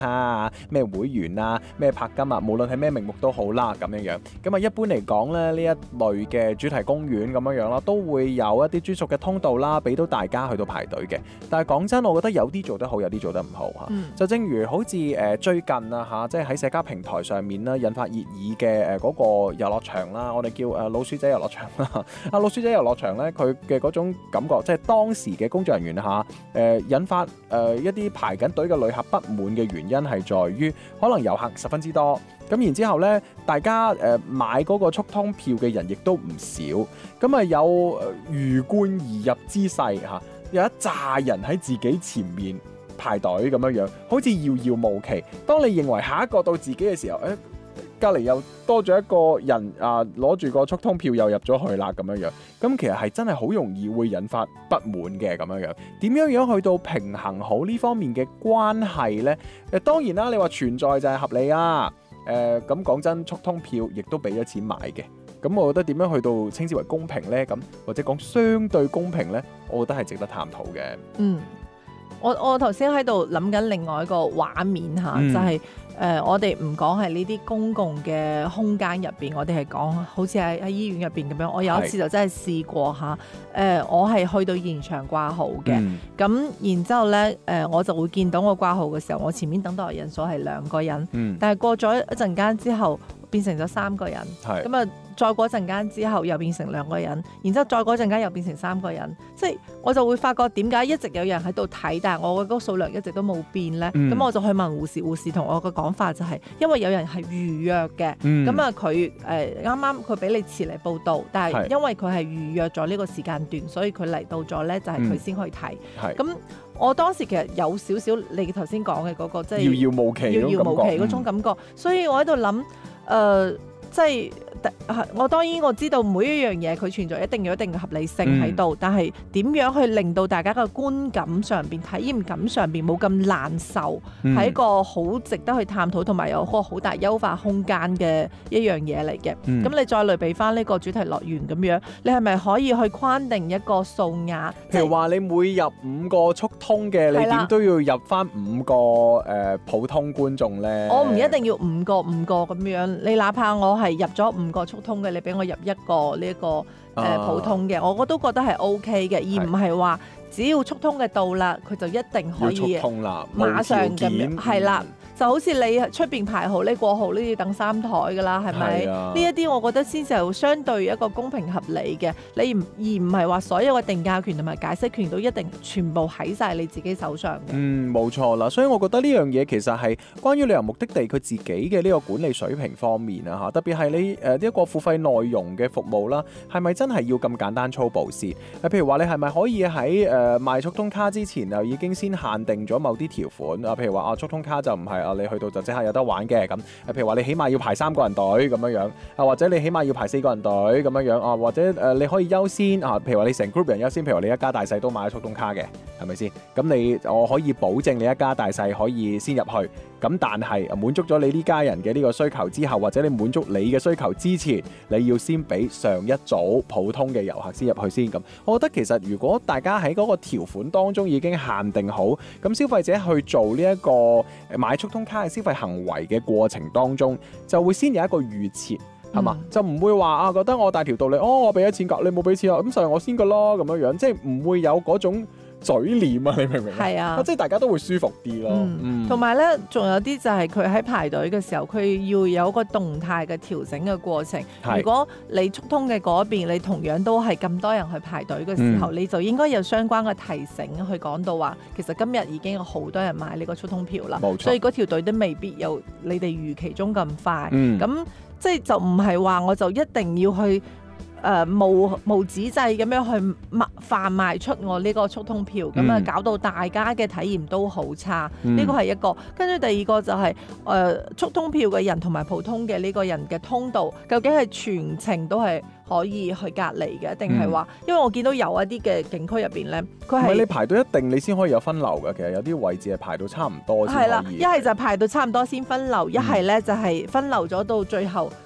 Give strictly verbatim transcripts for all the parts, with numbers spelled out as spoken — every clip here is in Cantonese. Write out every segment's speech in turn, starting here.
啊、咩會員啊、咩柏金啊，無論係咩名目都好啦，咁樣樣。咁啊，一般嚟講咧，呢一類嘅主題公園咁樣樣啦，都會有一啲專屬嘅通道啦，俾到大家去到排隊嘅。但係講真，我覺得有啲做得好，有啲做得唔好嚇。嗯、就正如好似誒、呃、最近啊嚇，即係喺社交平台上面啦，引發熱議嘅誒嗰個遊樂場啦，我哋叫誒、呃、老鼠仔遊樂場啦。啊老鼠仔遊樂場咧，佢嘅嗰種感覺，即係當時嘅工作人員嚇誒、呃、引發誒、呃、一啲排緊隊嘅旅客不滿嘅原因係在於，可能遊客十分之多，咁然之後咧，大家誒、呃、買嗰個速通票嘅人亦都唔少，咁啊有魚貫而入之勢嚇、啊，有一紮人喺自己前面排隊咁樣樣，好似遙遙無期。當你認為下一個到自己嘅時候，誒隔離又多咗一個人啊，攞住個速通票又入咗去啦咁樣樣，咁其實係真係好容易會引發不滿嘅咁樣樣。點樣樣去到平衡好呢方面嘅關係呢？誒當然啦，你話存在就係合理啊。誒咁講真，速通票亦都俾咗錢買嘅。咁我覺得點樣去到稱之為公平呢？咁或者講相對公平呢？我覺得係值得探討嘅。 嗯。我我頭先喺度諗緊另外一個畫面嚇，嗯、就係、是、誒、呃、我哋唔講係呢啲公共嘅空間入邊，我哋係講好似喺喺醫院入邊咁樣。我有一次就真係試過嚇，誒、呃、我係去到現場掛號嘅，咁、嗯、然之後咧誒、呃、我就會見到我掛號嘅時候，我前面等待人數係兩個人，嗯、但係過咗一陣間之後變成咗三個人，咁啊。再過陣間之後又變成兩個人，然之後再過陣間又變成三個人，即係我就會發覺點解一直有人喺度睇，但係我嗰個數量一直都冇變咧。咁、嗯、我就去問護士，護士同我嘅講法就係、是、因為有人係預約嘅，咁啊佢誒啱啱佢俾你遲嚟報到，但係因為佢係預約咗呢個時間段，所以佢嚟到咗咧就係佢先可以睇。咁、嗯、我當時其實有少少你頭先講嘅嗰個即係遙遙無期遙遙無期嗰種感覺，嗯、所以我喺度諗誒。呃即係我當然我知道每一樣嘢佢存在一定有一定嘅合理性喺度，嗯、但係點樣去令到大家嘅觀感上邊、體驗感上邊冇咁難受，係、嗯、一個好值得去探討同埋有個好大優化空間嘅一樣嘢嚟嘅。咁、嗯、你再類比翻呢個主題樂園咁樣，你係咪可以去框定一個數額？ 譬如話你每入五個速通嘅，你點都要入翻五個誒、呃、普通觀眾咧？ 我唔一定要五個五個咁樣，你哪怕我係入咗五個速通嘅，你俾我入一個呢、這、一個誒、呃、普通嘅，我我都覺得係 O K 嘅，而唔係話只要速通嘅到啦，佢就一定可以速通啦，馬上咁樣係啦。就好似你出邊排號呢過號呢要等三台㗎啦，係咪？呢一啲我覺得先至係相對一個公平合理嘅，你唔而唔係話所有嘅定價權同埋解釋權都一定全部喺晒你自己手上嘅。 嗯，冇錯啦，所以我覺得呢樣嘢其實係關於旅遊目的地佢自己嘅呢個管理水平方面啊嚇，特別係你誒呢一個付費內容嘅服務啦，係咪真係要咁簡單粗暴先？誒，譬如話你係咪可以喺誒、呃、賣速通卡之前就已經先限定咗某啲條款啊？譬如話啊，速通卡就唔係啊。你去到就即刻有得玩嘅咁，譬如話你起碼要排三個人隊咁樣樣，啊或者你起碼要排四個人隊咁樣樣，啊或者誒、呃、你可以優先啊，譬如話你成 group 人優先，譬如話你一家大細都買咗速通卡嘅，係咪先？咁你我可以保證你一家大細可以先入去，咁但係滿足咗你呢家人嘅呢個需求之後，或者你滿足你嘅需求之前，你要先俾上一組普通嘅遊客先入去先咁。我覺得其實如果大家喺嗰個條款當中已經限定好，咁消費者去做呢一個買速通卡嘅消費行為嘅過程當中，就會先有一個預設，係嘛？嗯、就唔會話啊覺得我大條道理，哦我俾咗錢㗎，你冇俾錢啊，咁就係我先㗎咯咁樣樣，即係唔會有嗰種嘴臉啊，你明唔明？係啊，即係大家都會舒服啲咯。 同埋咧，仲有啲就係佢喺排隊嘅時候，佢要有一個動態嘅調整嘅過程。是如果你速通嘅嗰邊，你同樣都係咁多人去排隊嘅時候，嗯、你就應該有相關嘅提醒去講到話，其實今日已經有好多人買呢個速通票啦。冇錯。所以嗰條隊都未必有你哋預期中咁快。咁、嗯、即係就唔係話我就一定要去。誒、呃、無無止滯咁樣去賣販賣出我呢個速通票，咁啊、嗯、搞到大家嘅體驗都好差。呢個係一個，跟住第二個就係、是、誒、呃、速通票嘅人同埋普通嘅呢個人嘅通道，究竟係全程都係可以去隔離嘅，定係話？因為我見到有一啲嘅景區入邊咧，佢係你排到一定你先可以有分流嘅。其實有啲位置係排到差唔多先可以。 係啦，一係就排到差唔多先分流，一係咧就係分流咗到最後。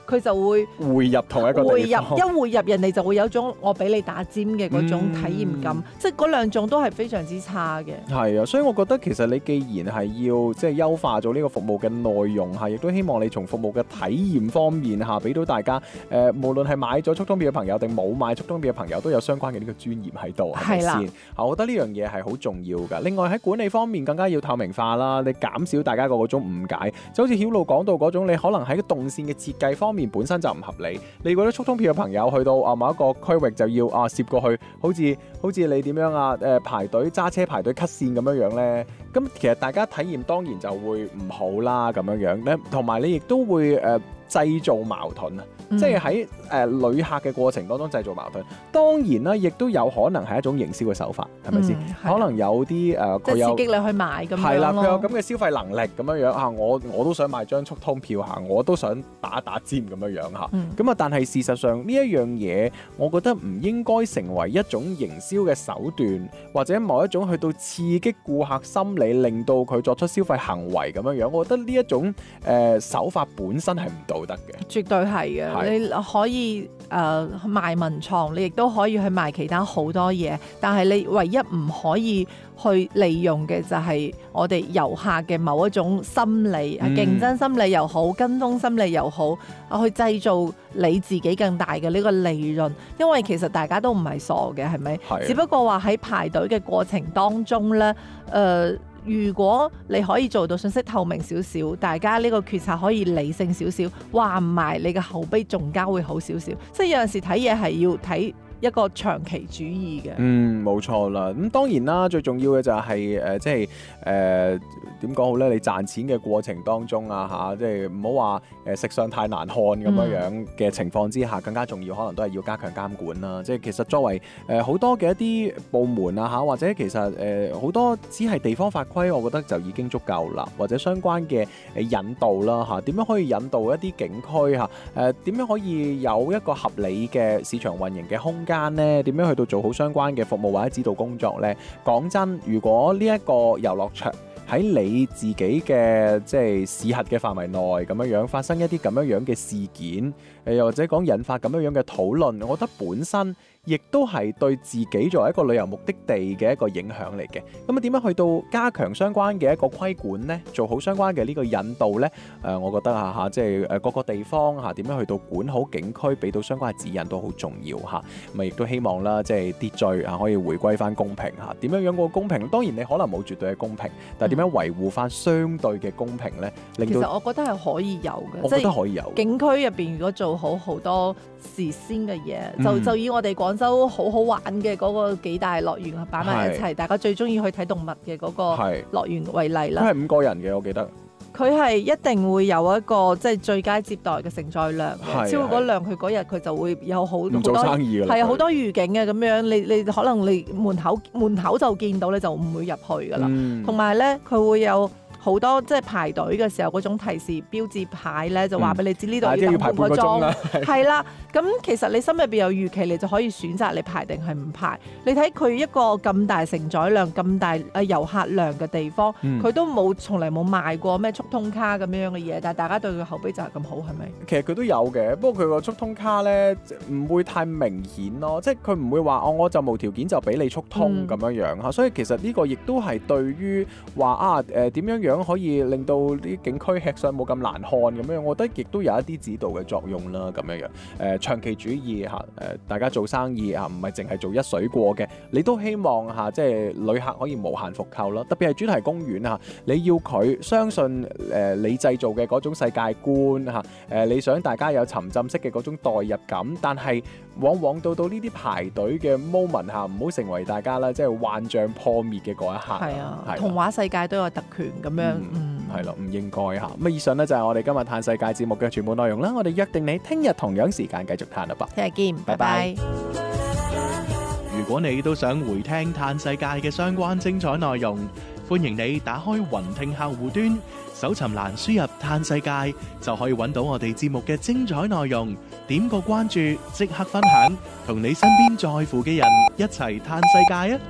佢就會匯入同一個匯地方入，一匯入人哋就會有種我俾你打尖嘅嗰種體驗感， 嗯、 即係嗰兩種都係非常之差嘅。 係啊，所以我覺得其實你既然係要即係優化咗呢個服務嘅內容嚇，亦都希望你從服務嘅體驗方面嚇，俾到大家誒、呃，無論係買咗速通票嘅朋友定冇買速通票嘅朋友，都有相關嘅呢個專業喺度，係咪先？我覺得呢樣嘢係好重要㗎。另外喺管理方面更加要透明化啦，你減少大家個嗰種誤解，就好似曉露講到嗰種，你可能喺個動線嘅設計方面本身就唔合理，你覺得速通票嘅朋友去到啊某一個區域就要啊攝過去，好似好似你點樣啊誒、呃、排隊揸車排隊 cut 線咁樣樣咧，咁其實大家體驗當然就會唔好啦咁樣樣咧，同埋你亦都會誒、呃、製造矛盾啊。嗯、即係喺誒旅客嘅過程當中製造矛盾，當然啦，亦都有可能係一種營銷嘅手法，係咪先？可能有啲誒佢有刺激你去買咁樣咯。係啦，佢有咁嘅消費能力咁樣樣嚇，我我都想買張速通票嚇，我都想打打尖咁樣樣嚇。咁啊、嗯，但係事實上呢一樣嘢，我覺得唔應該成為一種營銷嘅手段，或者某一種去到刺激顧客心理，令到佢作出消費行為咁樣樣。我覺得呢一種誒、呃、手法本身係唔道德嘅。絕對係嘅。你可以誒、呃、賣文創，你亦都可以去賣其他好多嘢，但係你唯一唔可以去利用嘅就係我哋遊客嘅某一種心理，嗯、競爭心理又好，跟風心理又好，去製造你自己更大嘅呢個利潤。因為其實大家都唔係傻嘅，係咪？係。只不過話喺排隊嘅過程當中咧，誒、呃。如果你可以做到信息透明少少，大家呢個決策可以理性少少，話唔埋你嘅口碑仲加會好少少。即係有陣時睇嘢係要睇一個長期主義嘅。嗯， 冇錯啦。咁當然啦，最重要嘅就係、是、誒、呃，即係誒點講好咧？你賺錢嘅過程當中啊，嚇，即係唔好話誒食相太難看咁樣樣嘅情況之下，嗯、更加重要可能都係要加強監管啦。即係其實作為誒好、呃、多嘅一啲部門啊嚇，或者其實誒好、呃、多只係地方法規，我覺得就已經足夠啦。或者相關嘅誒引導啦嚇，點樣可以引導一啲景區嚇？誒、呃、點樣可以有一個合理嘅市場運營嘅空間呢？點樣去到做好相關嘅服務或者指導工作呢？講真，如果呢一個遊樂場喺你自己嘅即係市轄嘅範圍內咁樣樣發生一啲咁樣樣嘅事件，誒又或者講引發咁樣樣嘅討論，我覺得本身亦都係對自己作為一個旅遊目的地嘅一個影響嚟嘅。咁啊點樣去到加強相關嘅一個規管呢？做好相關嘅呢個引導呢？誒、呃，我覺得嚇嚇，即係誒各個地方嚇點樣去到管好景區，俾到相關嘅指引都好重要嚇。咁啊亦都希望啦，即係秩序啊可以回歸翻公平嚇。點樣樣個公平？當然你可能冇絕對嘅公平，但係點樣維護翻相對嘅公平呢？令到其實我覺得係可以有嘅， 我覺得可以有。 景區入邊如果做好好多事先嘅嘢， 嗯、 就就以我哋廣州好好玩嘅嗰個幾大樂園擺埋一齊，大家最中意去睇動物嘅嗰個樂園為例啦。 佢係五個人嘅，我記得。 佢係一定會有一個即係最佳接待嘅承載量嘅，超過嗰量佢嗰日佢就會有好好多係啊好多預警嘅咁樣，你你可能你門口門口就見到你就唔會入去噶啦，同埋咧佢會有好多即係排隊嘅時候嗰種提示標誌牌咧，就話俾你知呢度要等半個鐘，係啦。咁其實你心入邊有預期，你就可以選擇你排定係唔排。你睇佢一個咁大承載量、咁大誒遊客量嘅地方，佢、嗯、都冇從嚟冇賣過咩速通卡咁樣嘅嘢，但係大家對佢口碑就係咁好，係咪？ 其實佢都有嘅，不過佢個速通卡咧唔會太明顯咯，即係佢唔會話哦，我就無條件就俾你速通咁樣樣嚇。嗯、所以其實呢個亦都係對於話啊誒點樣樣可以令到啲景區吃相冇咁難看咁樣，我覺得亦都有一啲指導嘅作用啦咁樣樣誒。呃長期主義嚇，誒大家做生意嚇，唔係淨係做一水過嘅，你都希望嚇，即係旅客可以無限復購啦。特別係主題公園嚇，你要佢相信誒你製造嘅嗰種世界觀嚇，誒你想大家有沉浸式嘅嗰種代入感，但係往往到到呢啲排隊嘅 moment 嚇，唔好成為大家啦，即係幻象破滅嘅嗰一刻。 係啊，童話世界都有特權咁樣，嗯， 係咯，唔應該嚇。咁以上呢，就係我哋今日嘆世界節目嘅全部內容啦。我哋約定你聽日同樣時間繼續嘆啦噃， 聽日見，拜拜。 如果你都想回聽嘆世界嘅相關精彩內容，歡迎你打開雲聽客戶端，搜尋欄輸入嘆世界，就可以揾到我哋節目嘅精彩內容。點個關注，即刻分享，同你身邊在乎嘅人一齊嘆世界啊！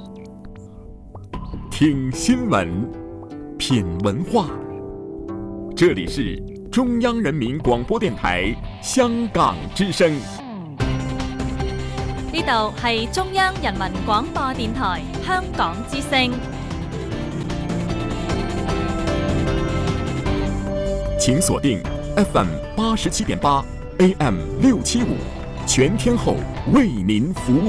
聽新聞，品文化。 这里是中央人民廣播電台香港之聲。 呢度係中央人民廣播電台香港之聲。 請鎖定 F M 八十七點八 A M 六七五，全天候為您服務。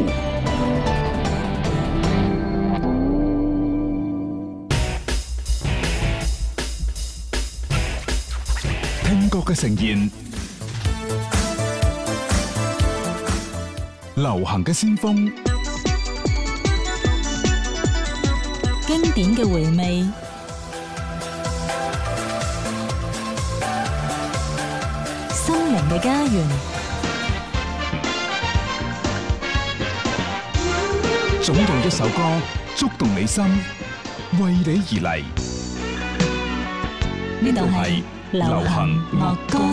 聽覺嘅呈現，流行嘅先鋒， 經典嘅回味，心靈嘅家園。 總有一首歌觸動你心，為你而嚟。 呢度係流行樂歌